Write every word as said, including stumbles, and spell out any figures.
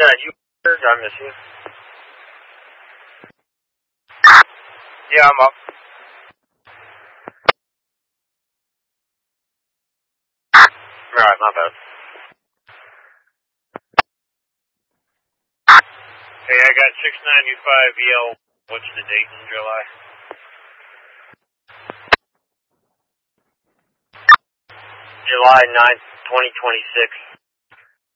nine, you heard? I miss you. Yeah, I'm up. Alright, my bad. Hey, I got six ninety-five E L. What's the date in July? July ninth, twenty twenty-six.